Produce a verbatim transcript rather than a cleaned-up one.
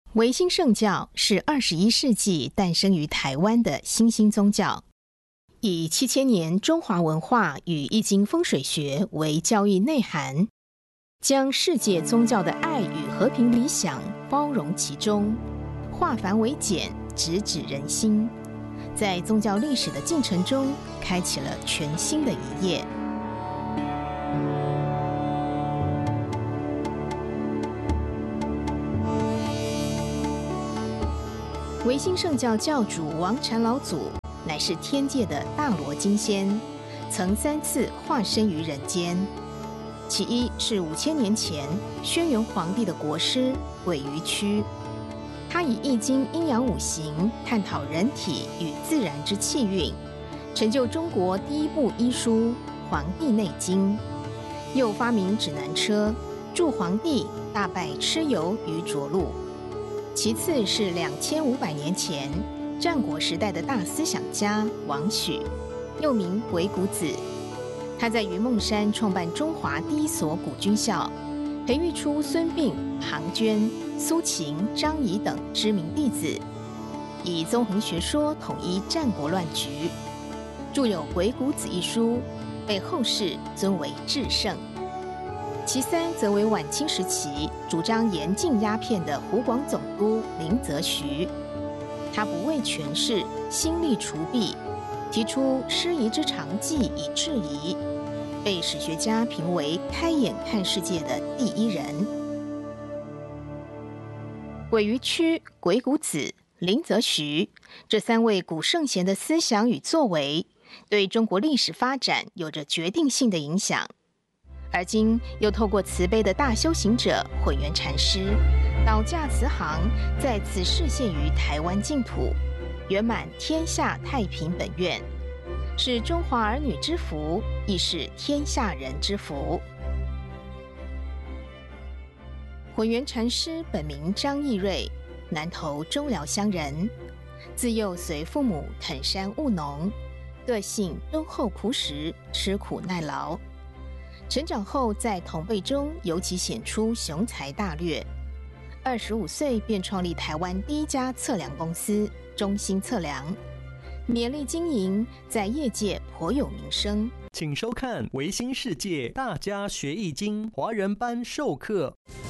维新圣教是二十一世纪诞生于台湾的新兴宗教，以七千年中华文化与易经风水学为教义内涵，将世界宗教的爱与和平理想包容其中，化繁为简，直指人心，在宗教历史的进程中开启了全新的一页。维新圣教教主王禅老祖乃是天界的大罗金仙，曾三次化身于人间。其一是五千年前轩辕皇帝的国师韦于屈，他以易经阴阳五行探讨人体与自然之气运，成就中国第一部医书《黄帝内经》，又发明指南车，助皇帝大败蚩尤于涿鹿。其次是两千五百年前战国时代的大思想家王许，又名鬼谷子。他在云梦山创办中华第一所古军校，培育出孙膑、庞涓、苏秦、张仪等知名弟子，以纵横学说统一战国乱局，著有《鬼谷子》一书，被后世尊为至圣。其三则为晚清时期主张严禁鸦片的湖广总督林则徐，他不畏权势，兴利除弊，提出师夷之长技以制夷，被史学家评为开眼看世界的第一人。韦于屈、鬼谷子、林则徐这三位古圣贤的思想与作为，对中国历史发展有着决定性的影响。而今又透过慈悲的大修行者混元禅师，导驾慈航，在此示现于台湾净土，圆满天下太平本愿，是中华儿女之福，亦是天下人之福。混元禅师本名张义瑞，南投中寮乡人，自幼随父母垦山务农，个性敦厚朴实，吃苦耐劳。成长后在同辈中尤其显出雄才大略，二十五岁便创立台湾第一家测量公司中兴测量，勉力经营，在业界颇有名声。 请收看《维新世界大家学易经》华人班授课。